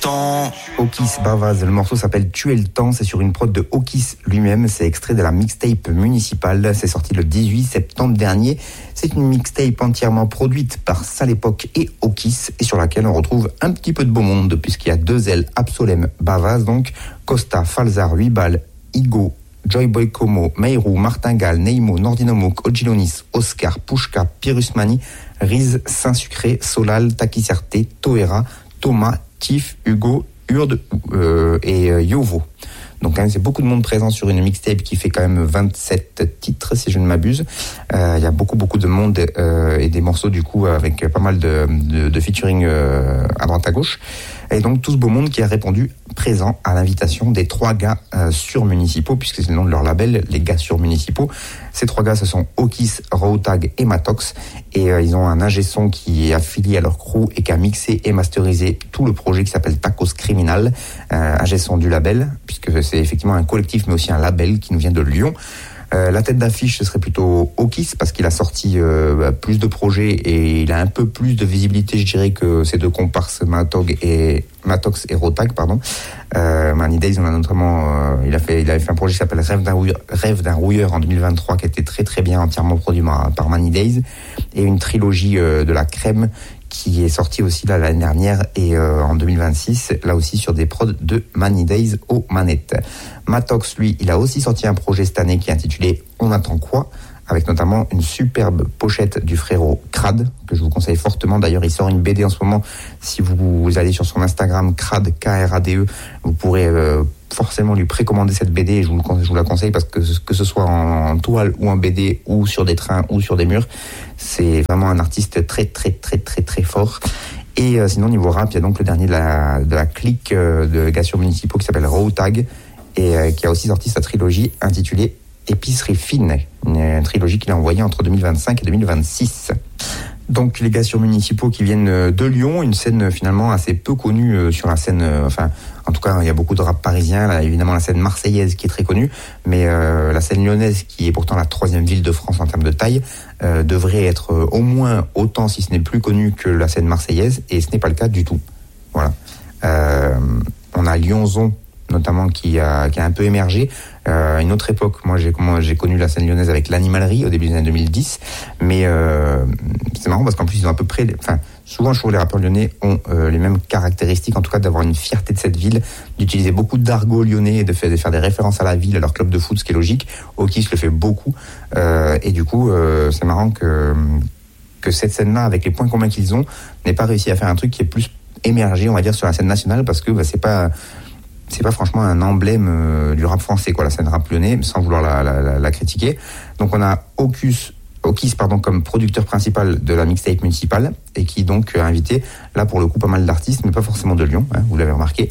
temps. Okis Bavaz, le morceau s'appelle Tuer le temps, c'est sur une prod de Okis lui-même, c'est extrait de la mixtape municipale, c'est sorti le 18 septembre dernier. C'est une mixtape entièrement produite par Sale Époque et Okis et sur laquelle on retrouve un petit peu de beau monde puisqu'il y a 2 L Absolem Bavaz, donc Costa, Falzar, Huibal, Igo, Joyboy Como, Meirou, Martingale, Neimo, Nordinomouk, Ogilonis, Oscar, Pushka, Pirusmani, Riz, Saint-Sucré, Solal, Takiserté, Toera, Thomas, Tif, Hugo, Urde et Yovo. Donc quand même, c'est beaucoup de monde présent sur une mixtape qui fait quand même 27 titres, si je ne m'abuse. Il y a beaucoup de monde et des morceaux du coup avec pas mal de featuring à droite à gauche. Et donc tout ce beau monde qui a répondu présent à l'invitation des 3 gars surmunicipaux, puisque c'est le nom de leur label, les gars surmunicipaux. Ces 3 gars, ce sont Okis, Rawtag et Matox. Et ils ont un ingé son qui est affilié à leur crew et qui a mixé et masterisé tout le projet qui s'appelle Tacos Criminal, ingé son du label, puisque c'est effectivement un collectif mais aussi un label qui nous vient de Lyon. La tête d'affiche, ce serait plutôt Okis, parce qu'il a sorti plus de projets et il a un peu plus de visibilité, je dirais, que ses 2 comparses, Matox et Rawtag, pardon. Money Days, on a notamment, il avait fait un projet qui s'appelle Rêve d'un rouilleur en 2023, qui était très très bien, entièrement produit par Money Days, et une trilogie de la crème qui est sortie aussi là l'année dernière et en 2026, là aussi sur des prods de Money Days aux manettes. Matox, lui, il a aussi sorti un projet cette année qui est intitulé On attend quoi, avec notamment une superbe pochette du frérot Crad, que je vous conseille fortement. D'ailleurs, il sort une BD en ce moment. Si vous allez sur son Instagram, Crad, Krade, vous pourrez forcément lui précommander cette BD et je vous la conseille parce que ce soit en toile ou en BD ou sur des trains ou sur des murs, c'est vraiment un artiste très très très très très fort. Et sinon, niveau rap, il y a donc le dernier de la clique de gars municipaux qui s'appelle Rawtag et qui a aussi sorti sa trilogie intitulée Épicerie fine, une trilogie qu'il a envoyée entre 2025 et 2026. Donc les gars municipaux qui viennent de Lyon, une scène finalement assez peu connue sur la scène, en tout cas il y a beaucoup de rap parisien, là, évidemment la scène marseillaise qui est très connue, mais la scène lyonnaise qui est pourtant la 3e ville de France en termes de taille, devrait être au moins autant si ce n'est plus connue que la scène marseillaise, et ce n'est pas le cas du tout. Voilà. On a Lyonzon notamment qui a un peu émergé. Une autre époque, moi j'ai connu la scène lyonnaise avec l'animalerie au début des années 2010, mais c'est marrant parce qu'en plus ils ont à peu près, souvent je trouve les rappeurs lyonnais ont les mêmes caractéristiques, en tout cas d'avoir une fierté de cette ville, d'utiliser beaucoup d'argot lyonnais et de faire des références à la ville, à leur club de foot, ce qui est logique. Okis le fait beaucoup, et du coup c'est marrant que cette scène-là, avec les points communs qu'ils ont, n'ait pas réussi à faire un truc qui est plus émergé, on va dire, sur la scène nationale, parce que c'est pas franchement un emblème du rap français, quoi, la scène rap lyonnais, sans vouloir la critiquer. Donc on a Okis comme producteur principal de la mixtape municipale, et qui donc a invité, là pour le coup, pas mal d'artistes, mais pas forcément de Lyon, vous l'avez remarqué.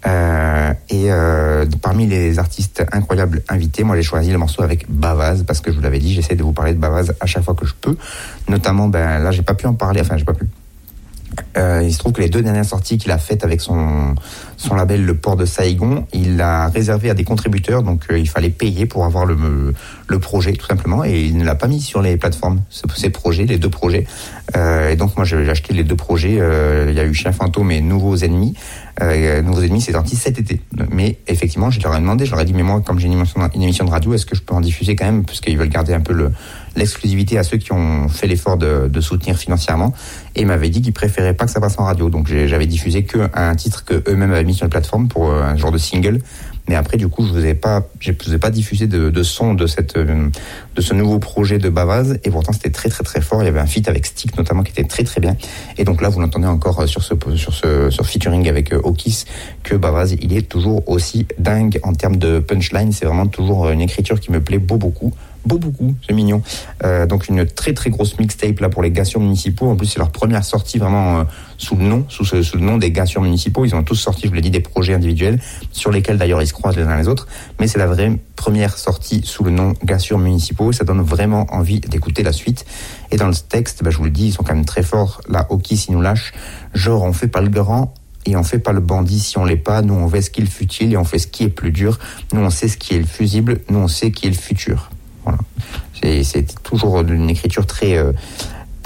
Parmi les artistes incroyables invités, moi j'ai choisi le morceau avec Bavaz, parce que je vous l'avais dit, j'essaie de vous parler de Bavaz à chaque fois que je peux. Notamment, là j'ai pas pu en parler, il se trouve que les 2 dernières sorties qu'il a faites avec son label Le Port de Saïgon, il l'a réservé à des contributeurs, donc il fallait payer pour avoir le projet tout simplement, et il ne l'a pas mis sur les plateformes, ces projets, les 2 projets. Et donc moi j'ai acheté les 2 projets. Il y a eu Chien Fantôme et Nouveaux Ennemis. Nouveaux Ennemis, c'est sorti cet été. Mais effectivement, je leur ai demandé, je leur ai dit, mais moi, comme j'ai une émission de radio, est-ce que je peux en diffuser quand même, puisqu'ils veulent garder un peu l'exclusivité à ceux qui ont fait l'effort de soutenir financièrement. Et ils m'avaient dit qu'ils préféraient pas que ça passe en radio. Donc j'avais diffusé qu'un titre que eux-mêmes avaient mis sur la plateforme pour un genre de single. Mais après, du coup, je vous ai pas diffusé de son de ce nouveau projet de Bavaz. Et pourtant, c'était très, très, très fort. Il y avait un feat avec Stick, notamment, qui était très, très bien. Et donc là, vous l'entendez encore sur featuring avec Okis, que Bavaz, il est toujours aussi dingue en termes de punchline. C'est vraiment toujours une écriture qui me plaît beaucoup. C'est mignon. Donc une très très grosse mixtape là pour les gars municipaux. En plus c'est leur première sortie vraiment sous le nom des gars municipaux. Ils ont tous sorti, je vous l'ai dit, des projets individuels sur lesquels d'ailleurs ils se croisent les uns les autres. Mais c'est la vraie première sortie sous le nom gars municipaux. Ça donne vraiment envie d'écouter la suite. Et dans le texte, je vous le dis, ils sont quand même très forts. Là, Okis, ils nous lâchent. Genre, on fait pas le grand et on fait pas le bandit si on l'est pas. Nous, on fait ce qui est le futile et on fait ce qui est plus dur. Nous, on sait ce qui est le fusible. Nous, on sait qui est le futur. Voilà. C'est toujours une écriture très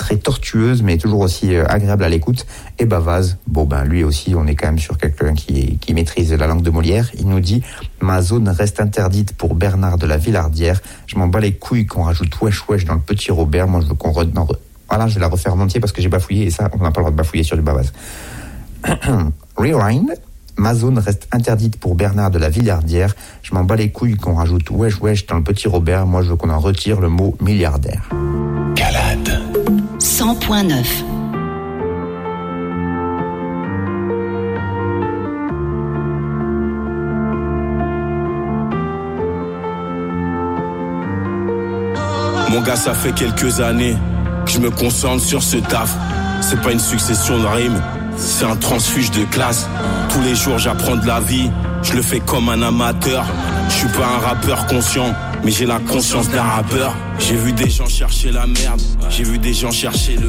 très tortueuse, mais toujours aussi agréable à l'écoute. Et Bavaz, lui aussi, on est quand même sur quelqu'un qui maîtrise la langue de Molière. Il nous dit « Ma zone reste interdite pour Bernard de la Villardière. Je m'en bats les couilles qu'on rajoute wesh wesh dans le petit Robert. Moi, je veux qu'on Voilà, je vais la refaire en entier parce que j'ai bafouillé, et ça, on n'a pas le droit de bafouiller sur du Bavaz. Rewind. Ma zone reste interdite pour Bernard de la Villardière. Je m'en bats les couilles qu'on rajoute wesh wesh dans le petit Robert. Moi, je veux qu'on en retire le mot milliardaire. Calade 100.9. Mon gars, ça fait quelques années que je me concentre sur ce taf. C'est pas une succession de rimes, c'est un transfuge de classe. Tous les jours j'apprends de la vie, je le fais comme un amateur. Je suis pas un rappeur conscient, mais j'ai la conscience d'un rappeur. J'ai vu des gens chercher la merde, j'ai vu des gens chercher le